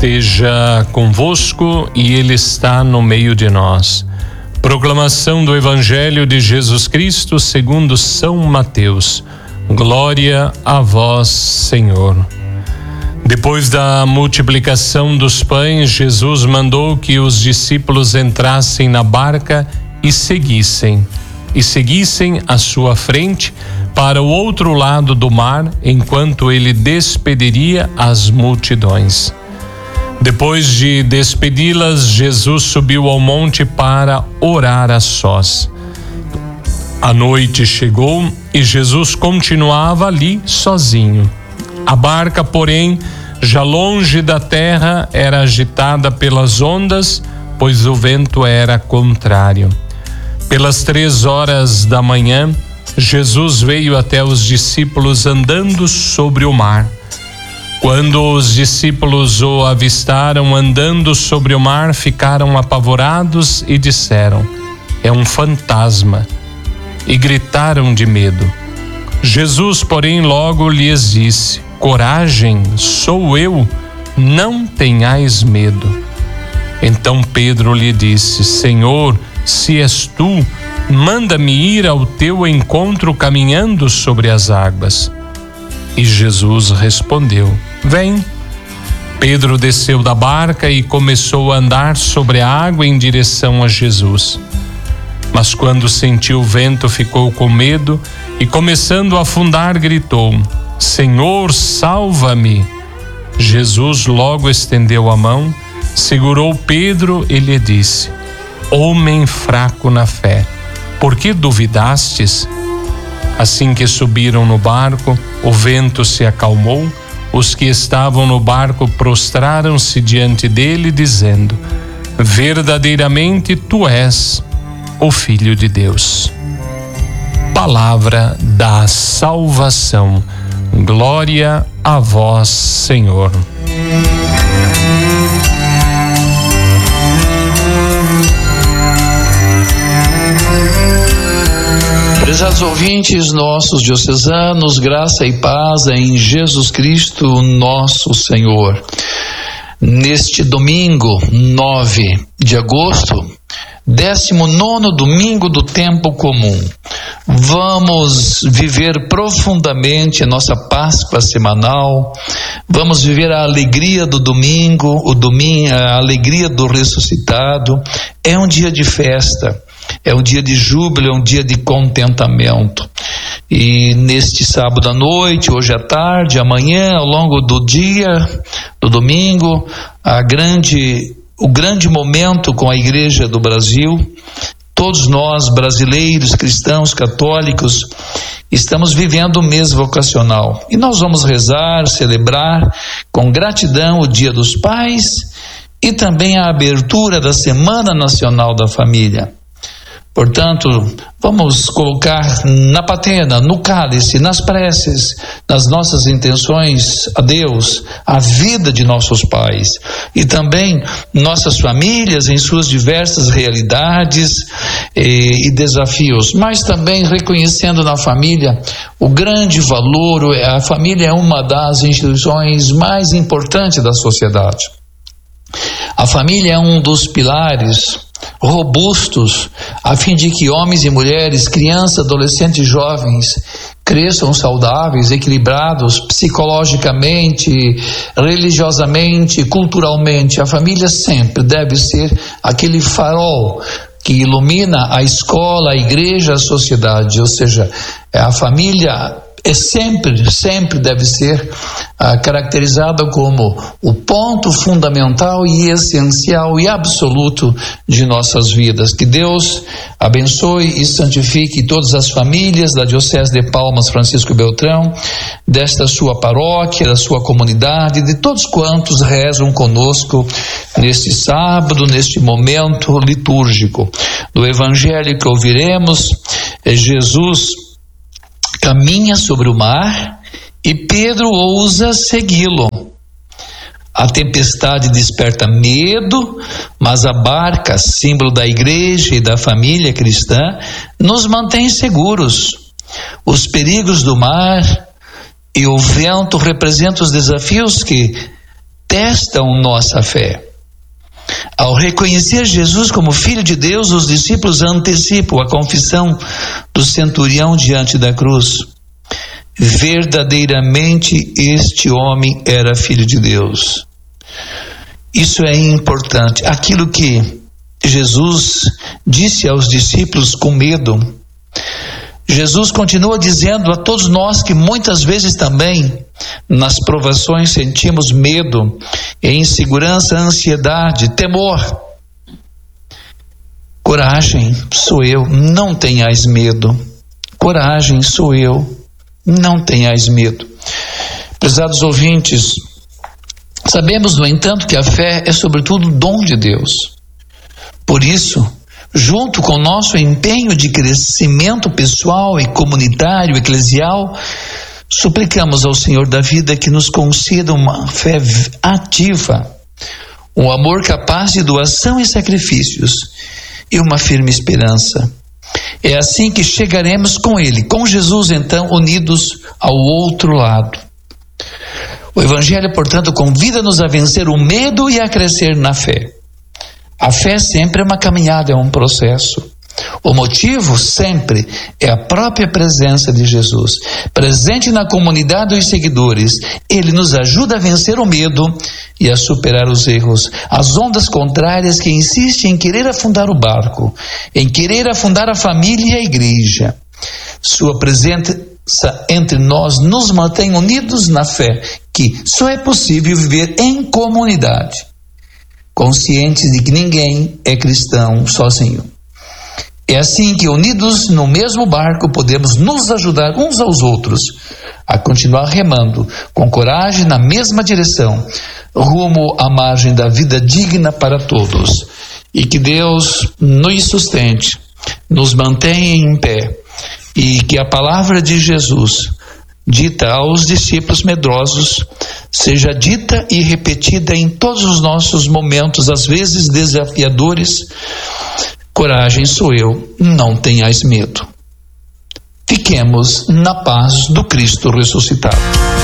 esteja convosco e Ele está no meio de nós. Proclamação do Evangelho de Jesus Cristo segundo São Mateus. Glória a vós, Senhor. Depois da multiplicação dos pães, Jesus mandou que os discípulos entrassem na barca e seguissem à sua frente para o outro lado do mar, enquanto ele despediria as multidões. Depois de despedi-las, Jesus subiu ao monte para orar a sós. A noite chegou e Jesus continuava ali sozinho. A barca, porém, já longe da terra, era agitada pelas ondas, pois o vento era contrário. Pelas 3 da manhã, Jesus veio até os discípulos andando sobre o mar. Quando os discípulos o avistaram andando sobre o mar, ficaram apavorados e disseram: "É um fantasma", e gritaram de medo. Jesus, porém, logo lhes disse: "Coragem, sou eu, não tenhais medo." Então Pedro lhe disse: "Senhor, se és tu, manda-me ir ao teu encontro caminhando sobre as águas." E Jesus respondeu: "Vem." Pedro desceu da barca e começou a andar sobre a água em direção a Jesus. Mas quando sentiu o vento, ficou com medo e, começando a afundar, gritou: "Senhor, salva-me!" Jesus logo estendeu a mão, segurou Pedro e lhe disse: "Homem fraco na fé, por que duvidastes?" Assim que subiram no barco, o vento se acalmou. Os que estavam no barco prostraram-se diante dele, dizendo: "Verdadeiramente tu és o Filho de Deus." Palavra da salvação. Glória a vós, Senhor. Prezados ouvintes nossos diocesanos, graça e paz em Jesus Cristo, nosso Senhor. Neste domingo, 9 de agosto, 19º domingo do tempo comum, vamos viver profundamente a nossa Páscoa semanal, vamos viver a alegria do domingo, a alegria do ressuscitado. É um dia de festa, é um dia de júbilo, é um dia de contentamento. E neste sábado à noite, hoje à tarde, amanhã, ao longo do dia, do domingo, o grande momento com a Igreja do Brasil, todos nós brasileiros, cristãos, católicos, estamos vivendo o mês vocacional. E nós vamos rezar, celebrar com gratidão o Dia dos Pais e também a abertura da Semana Nacional da Família. Portanto, vamos colocar na patena, no cálice, nas preces, nas nossas intenções a Deus, a vida de nossos pais e também nossas famílias em suas diversas realidades e desafios, mas também reconhecendo na família o grande valor. A família é uma das instituições mais importantes da sociedade. A família é um dos pilares robustos a fim de que homens e mulheres, crianças, adolescentes e jovens cresçam saudáveis, equilibrados psicologicamente, religiosamente, culturalmente. A família sempre deve ser aquele farol que ilumina a escola, a igreja, a sociedade. Ou seja, a família sempre deve ser caracterizada como o ponto fundamental e essencial e absoluto de nossas vidas. Que Deus abençoe e santifique todas as famílias da Diocese de Palmas Francisco Beltrão, desta sua paróquia, da sua comunidade, de todos quantos rezam conosco neste sábado, neste momento litúrgico. Do Evangelho que ouviremos, Jesus caminha sobre o mar e Pedro ousa segui-lo. A tempestade desperta medo, mas a barca, símbolo da igreja e da família cristã, nos mantém seguros. Os perigos do mar e o vento representam os desafios que testam nossa fé. Ao reconhecer Jesus como Filho de Deus, os discípulos antecipam a confissão do centurião diante da cruz. Verdadeiramente este homem era Filho de Deus. Isso é importante. Aquilo que Jesus disse aos discípulos com medo, Jesus continua dizendo a todos nós que muitas vezes também nas provações sentimos medo, insegurança, ansiedade, temor. Coragem, sou eu, não tenhais medo. Coragem, sou eu, não tenhais medo. Prezados ouvintes, sabemos, no entanto, que a fé é sobretudo dom de Deus. Por isso, junto com o nosso empenho de crescimento pessoal e comunitário, eclesial, suplicamos ao Senhor da vida que nos conceda uma fé ativa, um amor capaz de doação e sacrifícios e uma firme esperança. É assim que chegaremos com Ele, com Jesus, então, unidos ao outro lado. O Evangelho, portanto, convida-nos a vencer o medo e a crescer na fé. A fé sempre é uma caminhada, é um processo. O motivo sempre é a própria presença de Jesus. Presente na comunidade dos seguidores, Ele nos ajuda a vencer o medo e a superar os erros, as ondas contrárias que insistem em querer afundar o barco, em querer afundar a família e a igreja. Sua presença entre nós nos mantém unidos na fé, que só é possível viver em comunidade, conscientes de que ninguém é cristão sozinho. É assim que, unidos no mesmo barco, podemos nos ajudar uns aos outros a continuar remando com coragem na mesma direção, rumo à margem da vida digna para todos. E que Deus nos sustente, nos mantenha em pé, e que a palavra de Jesus, dita aos discípulos medrosos, seja dita e repetida em todos os nossos momentos, às vezes desafiadores. Coragem, sou eu, não tenhais medo. Fiquemos na paz do Cristo ressuscitado.